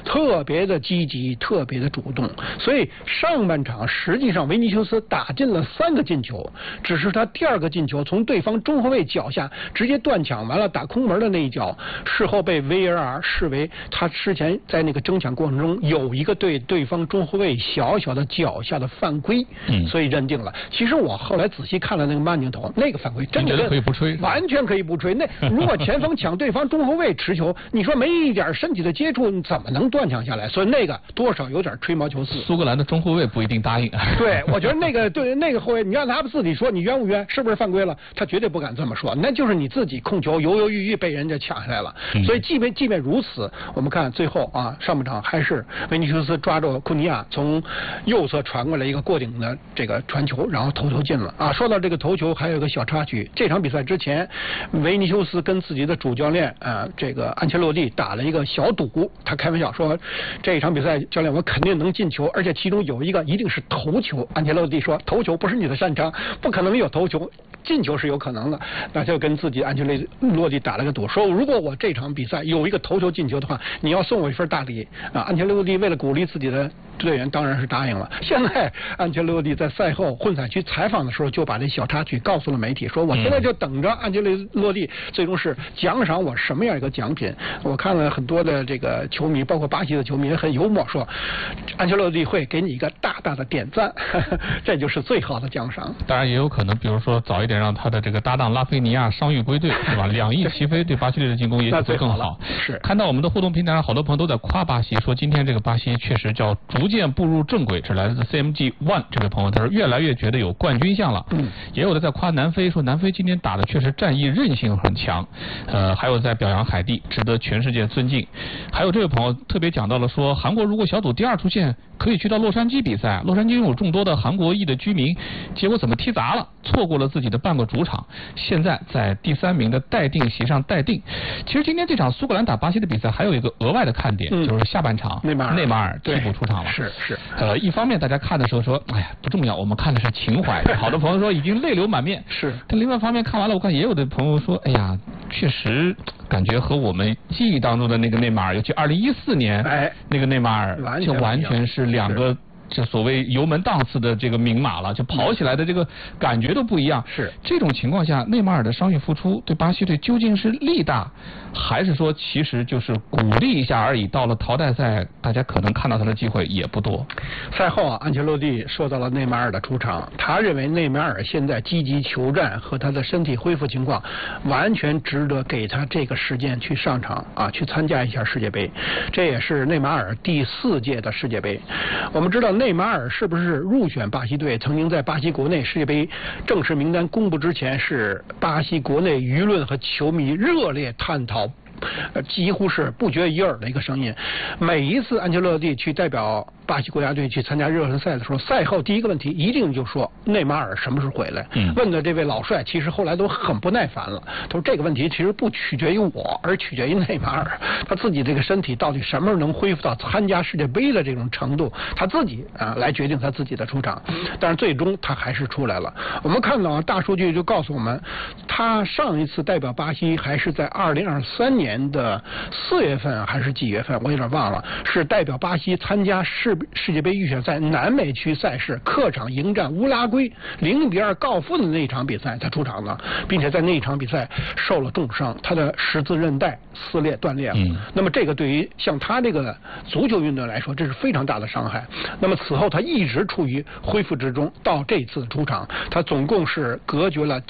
特别的积极，特别的主动。所以上半场实际上维尼修斯打进了3个进球，只是他第2个进球从对方中后卫脚下直接断抢完了打空门的那一脚，事后被 VAR 视为他之前在那个争抢过程中有一个对对方中后卫小小的脚下的犯规，所以认定了。其实我后来仔细看了那个慢镜头，那个犯规真的可以不吹， 完全可以不吹。那如果前锋抢对方中后卫持球，你说没一点身体的接触，怎么能断抢下来？所以那个多少有点吹毛求疵。 苏格兰的中后卫不一定答应。 对，我觉得那个对那个后卫，你让他自己说你冤不冤，是不是犯规了？他绝对不敢这么说，那就是你自己控球犹犹豫豫被人家抢下来了。所以即便如此，我们看最后啊，上半场还是维尼修斯抓住库尼亚从右侧传过来一个过顶的这个传球，然后头球进了啊。说到这个头球，还有一个小插曲，这场比赛之前，维尼修斯跟自己的主教练这个安切洛蒂打了一个小赌，他开玩笑说这一场比赛教练我肯定能进球，而且其中有一个一定是头球。安切洛蒂说头球不是你的擅长，不可能有头球，进球是有可能的。那就跟自己安切洛蒂打了个赌，说如果我这场比赛有一个头球进球的话，你要送我一份大礼啊。安切洛蒂为了鼓励自己的队员当然是答应了。现在安切洛蒂在赛后混采区采访的时候就把这小插曲告诉了媒体，说我现在就等着安切洛蒂最终是奖赏我什么样一个奖品。我看了很多的这个球迷，包括巴西的球迷也很幽默，说安切洛蒂会给你一个大大的点赞，这就是最好的奖赏。 当然也有可能比如说早一点让他的这个搭档拉菲尼亚伤愈归队，对吧？2翼齐飞对巴西队的进攻也许会更好。 是看到我们的互动平台上好多朋友都在夸巴西，说今天这个巴西确实叫逐渐步入正轨。是来自 CMG One 这位朋友，他说越来越觉得有冠军相了。也有的在夸南非，说南非今天打的确实战役韧性很强。还有在表扬海地，值得全世界尊敬。还有这位朋友特别讲到了说，韩国如果小组第2出线，可以去到洛杉矶比赛。洛杉矶拥有众多的韩国裔的居民，结果怎么踢砸了，错过了自己的半个主场，现在在第3名的待定席上待定。其实今天这场苏格兰打巴西的比赛还有一个额外的看点，就是下半场内马尔替补出场了。 是。 一方面大家看的时候说，哎呀不重要，我们看的是情怀。好多朋友说已经泪流满面。 是。 但另外一方面看完了，我看也有的朋友说，哎呀，确实感觉和我们记忆当中的那个内马尔，尤其2014年那个内马尔，就完全是2个。这所谓油门档次的这个名马了，就跑起来的这个感觉都不一样。 是这种情况下，内马尔的伤愈复出对巴西队究竟是利大，还是说其实就是鼓励一下而已？到了淘汰赛，大家可能看到他的机会也不多。 赛后啊，安切洛蒂说到了内马尔的出场，他认为内马尔现在积极求战和他的身体恢复情况，完全值得给他这个时间去上场啊，去参加一下世界杯。这也是内马尔第4届的世界杯。我们知道内马尔是不是入选巴西队，曾经在巴西国内世界杯正式名单公布之前，是巴西国内舆论和球迷热烈探讨，几乎是不绝于耳的一个声音。每一次安切洛蒂去代表巴西国家队去参加热身赛的时候，赛后第一个问题一定就说内马尔什么时候回来。问的这位老帅其实后来都很不耐烦了，他说这个问题其实不取决于我，而取决于内马尔他自己这个身体到底什么时候能恢复到参加世界杯的这种程度，他自己来决定他自己的出场。但是最终他还是出来了。我们看到大数据就告诉我们，他上一次代表巴西还是在2023年的4月份还是几月份，我有点忘了，是代表巴西参加世界杯预选赛南美区赛事，客场迎战乌拉圭0-2告负的那一场比赛他出场的，并且在那一场比赛受了重伤，他的十字韧带撕裂断裂了。那么这个对于像他这个足球运动来说，这是非常大的伤害。那么此后他一直处于恢复之中，到这次出场他总共是隔绝了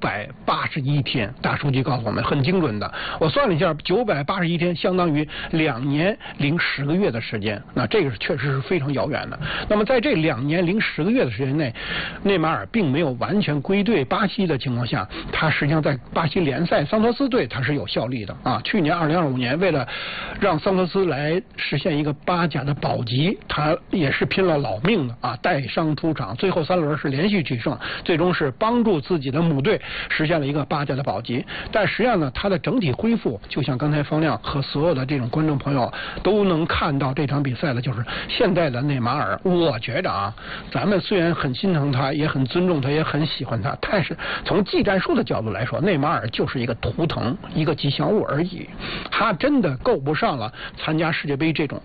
981天，大数据告诉我们很精准的。我算了一下，981天相当于2年零10个月的时间，那这个确实是非常遥远的。那么在这2年零10个月的时间内，内马尔并没有完全归队巴西的情况下，他实际上在巴西联赛桑托斯队他是有效力的啊。去年2025年为了让桑托斯来实现一个巴甲的保级，他也是拼了老命的啊，带伤出场，最后3轮是连续取胜，最终是帮助自己的母队实现了一个巴甲的保级。但实际上呢，他的整体恢复，就像刚才方亮和所有的这种观众朋友都能看到这场比赛的，就是现在的内马尔。我觉得啊，咱们虽然很心疼他，也很尊重他，也很喜欢他，但是从技战术的角度来说，内马尔就是一个图腾，一个吉祥物而已。他真的够不上了参加世界杯这种